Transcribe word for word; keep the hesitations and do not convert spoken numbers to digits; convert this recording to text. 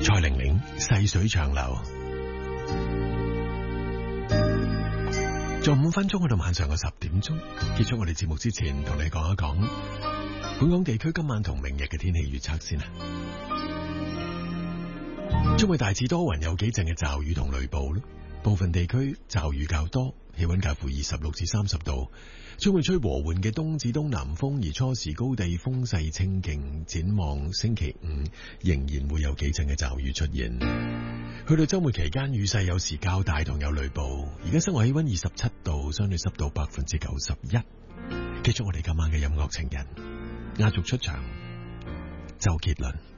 蔡玲玲細水長流。仲有五分鐘去到晚上嘅十點鐘，結束我哋節目之前，同你講一講本港地區今晚同明日嘅天氣預測先啊。將會大致多雲，有幾陣嘅驟雨同雷暴咯。部分地區驟雨較多，氣溫介乎二十六至三十度。將會吹和緩嘅東至東南風，而初時高地風勢清勁。展望星期五仍然會有幾陣嘅驟雨出現。去到周末期間，雨勢有時較大同有雷暴。而家室外氣溫二十七度，相對濕度百分之九十一。結束我哋今晚嘅音樂情人，壓軸出場，周杰倫。